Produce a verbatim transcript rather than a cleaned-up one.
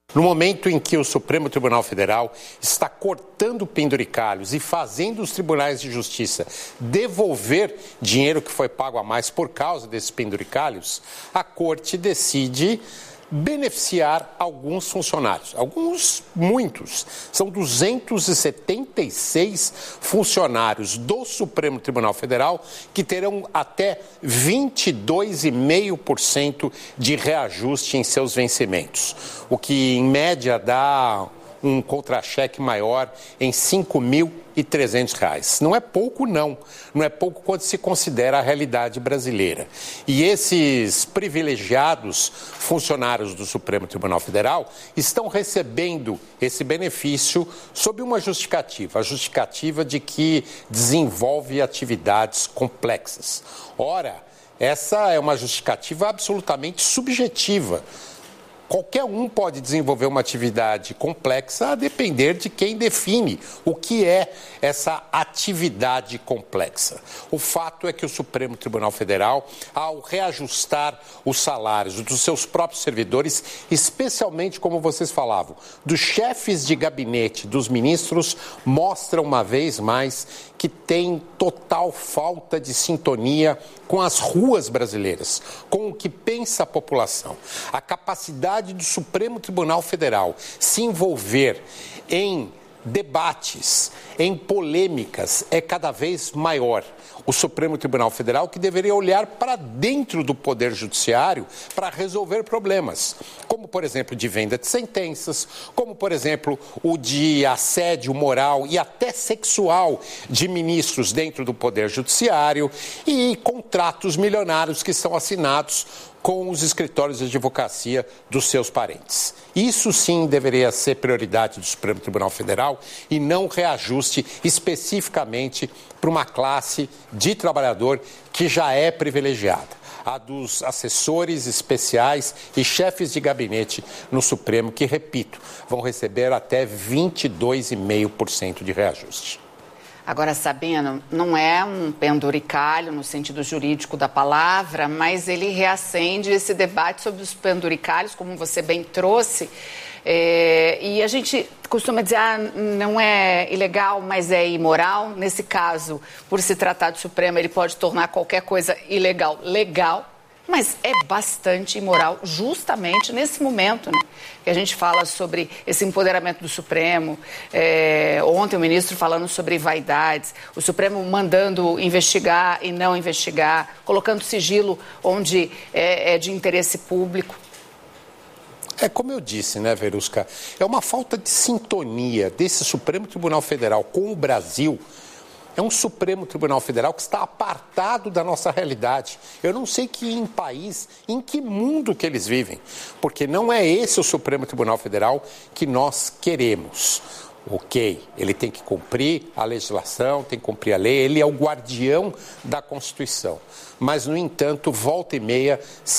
No momento em que o Supremo Tribunal Federal está cortando penduricalhos e fazendo os tribunais de justiça devolver dinheiro que foi pago a mais por causa desses penduricalhos, a Corte decide beneficiar alguns funcionários, alguns, muitos, são duzentos e setenta e seis funcionários do Supremo Tribunal Federal que terão até vinte e dois vírgula cinco por cento de reajuste em seus vencimentos, o que em média dá um contra-cheque maior em cinco mil e trezentos reais. Não é pouco, não. Não é pouco quando se considera a realidade brasileira. E esses privilegiados funcionários do Supremo Tribunal Federal estão recebendo esse benefício sob uma justificativa, a justificativa de que desenvolve atividades complexas. Ora, essa é uma justificativa absolutamente subjetiva. Qualquer um pode desenvolver uma atividade complexa a depender de quem define o que é essa atividade complexa. O fato é que o Supremo Tribunal Federal, ao reajustar os salários dos seus próprios servidores, especialmente, como vocês falavam, dos chefes de gabinete, dos ministros, mostra uma vez mais que tem total falta de sintonia com as ruas brasileiras, com o que pensa a população. A capacidade do Supremo Tribunal Federal se envolver em debates, em polêmicas, é cada vez maior. O Supremo Tribunal Federal que deveria olhar para dentro do Poder Judiciário para resolver problemas, como, por exemplo, de venda de sentenças, como, por exemplo, o de assédio moral e até sexual de ministros dentro do Poder Judiciário e contratos milionários que são assinados com os escritórios de advocacia dos seus parentes. Isso sim deveria ser prioridade do Supremo Tribunal Federal e não reajuste especificamente para uma classe de trabalhador que já é privilegiada, a dos assessores especiais e chefes de gabinete no Supremo, que, repito, vão receber até vinte e dois vírgula cinco por cento de reajuste. Agora, Sabino, não é um penduricalho no sentido jurídico da palavra, mas ele reacende esse debate sobre os penduricalhos, como você bem trouxe. É, e a gente costuma dizer, ah, não é ilegal, mas é imoral. Nesse caso, por se tratar do Supremo, ele pode tornar qualquer coisa ilegal, legal. Mas é bastante imoral, justamente nesse momento, né, que a gente fala sobre esse empoderamento do Supremo. É, ontem o ministro falando sobre vaidades, o Supremo mandando investigar e não investigar, colocando sigilo onde é, é de interesse público. É como eu disse, né, Verusca, é uma falta de sintonia desse Supremo Tribunal Federal com o Brasil. É um Supremo Tribunal Federal que está apartado da nossa realidade. Eu não sei que em país, em que mundo que eles vivem, porque não é esse o Supremo Tribunal Federal que nós queremos. Ok, ele tem que cumprir a legislação, tem que cumprir a lei, ele é o guardião da Constituição. Mas, no entanto, volta e meia